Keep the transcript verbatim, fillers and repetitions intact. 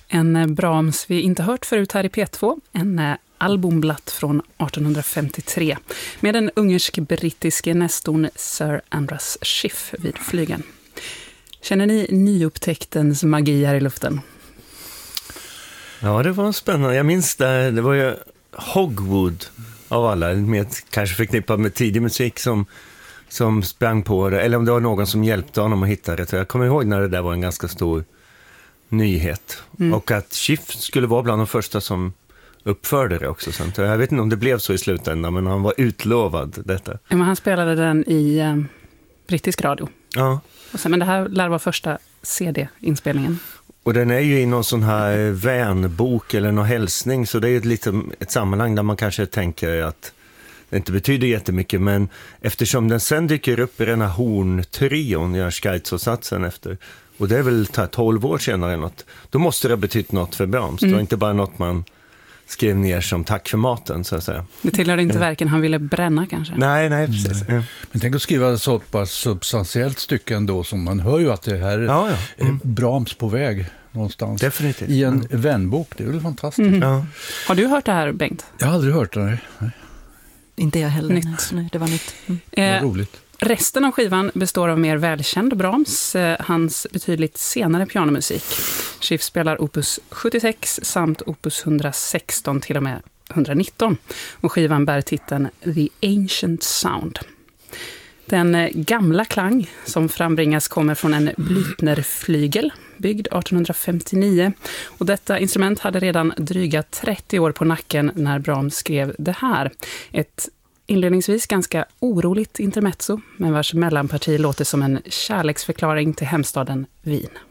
En Brahms vi inte hört förut här i P två, en albumblatt från arton femtiotre med den ungersk-brittiske nestorn Sir Andras Schiff vid flygeln. Känner ni nyupptäcktens magi här i luften? Ja, det var spännande. Jag minns det, det var ju Hogwood av alla, med, kanske förknippat med tidig musik som, som sprang på det, eller om det var någon som hjälpte honom att hitta det. Jag kommer ihåg när det där var en ganska stor nyhet. Mm. Och att Schiff skulle vara bland de första som uppförde det också. Så jag vet inte om det blev så i slutändan, men han var utlovad detta. Ja, men han spelade den i eh, brittisk radio. Ja. Och sen, men det här lär vara första C D-inspelningen. Och den är ju i någon sån här vänbok eller någon hälsning, så det är ett, lite, ett sammanhang där man kanske tänker att det inte betyder jättemycket, men eftersom den sen dyker upp i den här horntrion, gör Scherzo-satsen efter, och det är väl tolv år senare något, då måste det ha betytt något för Brahms. Mm. Det var inte bara något man skrev ner som tack för maten, så att säga. Det tillhörde inte verken han ville bränna kanske. Nej, nej, precis. Nej. Men tänk att skriva så pass substantiellt stycke ändå, som man hör ju att det här ja, ja. Mm. är Brahms på väg någonstans. Definitivt. I en mm. vänbok, det är väl fantastiskt. Mm. Ja. Har du hört det här, Bengt? Jag har aldrig hört det, nej. nej. Inte jag heller. Nytt. Nej, det var nytt. Mm. Det var eh, roligt. Resten av skivan består av mer välkänd Brahms, eh, hans betydligt senare pianomusik. Schiff spelar opus sjuttiosex samt opus hundrasexton till och med hundranittton. Och skivan bär titeln The Ancient Sound. Den eh, gamla klang som frambringas kommer från en Blüthnerflygel, byggd arton femtionio. Och detta instrument hade redan dryga trettio år på nacken när Brahms skrev det här. Ett inledningsvis ganska oroligt intermezzo, men vars mellanparti låter som en kärleksförklaring till hemstaden Wien.